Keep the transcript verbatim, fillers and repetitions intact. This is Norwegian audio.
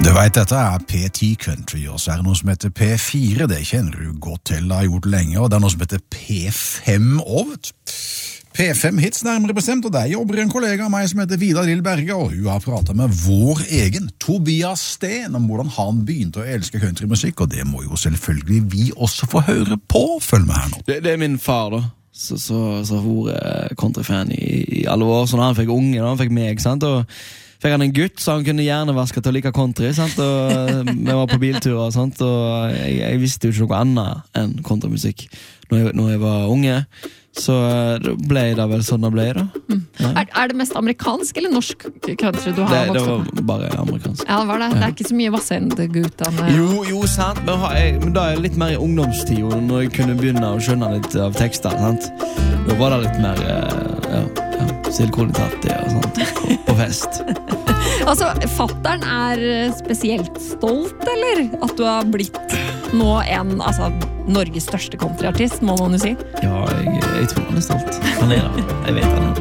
Du vet, dette er P ti Country, og så er det noe som heter P fire, det kjenner du godt til, det har gjort lenge, og det er noe som heter P fem også. P fem hits nærmere bestemt, og der jobber en kollega av meg som heter Vidar Lill Berge, og hun har pratet med vår egen Tobias Steen om hvordan han begynte å elske countrymusikk, og det må jo selvfølgelig vi også få høre på. Følg med her nå. Det, det er min far da, så, så, så har vært countryfan i, i alle år, så når han fikk unge, da, han fikk meg, sant, og fikk han en gutt, så han kunne hjernevaske til å like country, sant? Og vi var på bilturer og sånt, og jeg, jeg visste jo ikke noe annet enn countrymusikk når jeg, når jeg var unge, så ble det vel sånn det ble da. Mm. Ja. Er, er det mest amerikansk eller norsk country du har? Det, det var bare amerikansk. Ja, det var det. Det er ikke så mye Vassendgutene. Jo, jo, sant, men, har jeg, men da er jeg litt mer i ungdomstid, når jeg kunne begynne å skjønne litt av tekster, sant? Da var det litt mer, ja, ja, silkolitati og sånt, på, på fest. Altså, fatteren er spesielt stolt, eller? At du har blitt nå en, altså, Norges største countryartist, må man jo si. Ja, jeg, jeg tror han er stolt. Han er da, jeg vet han er.